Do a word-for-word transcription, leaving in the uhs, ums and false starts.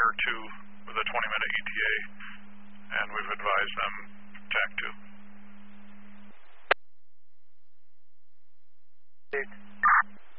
prior to the twenty minute E T A, and we've advised them